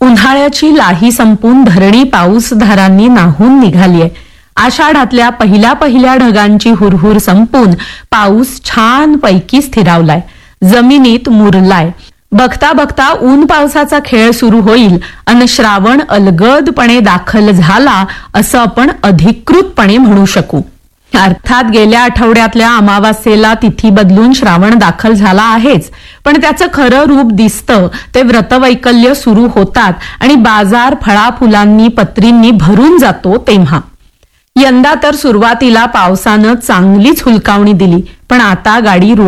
उन्हाळ्याची लाही संपून धरणी पाऊसधारांनी नाहून निघालीय. आषाढातल्या पहिल्या पहिल्या ढगांची हुरहुर संपून पाऊस छानपैकी स्थिरावलाय, जमिनीत मुरलाय. बघता बघता ऊन पावसाचा खेळ सुरू होईल अन श्रावण अलगदपणे दाखल झाला असं आपण अधिकृतपणे म्हणू शकू. अर्थात गेल्या आठवड्यातल्या अमावास्येला तिथी बदलून श्रावण दाखल झाला आहेच, पण त्याचं खरं रूप दिसतं ते व्रतवैकल्य सुरू होतात आणि बाजार फळाफुलांनी पत्रींनी भरून जातो तेव्हा. यंदा तर सुरुवातीला पावसानं चांगलीच हुलकावणी दिली, पण आता गाडी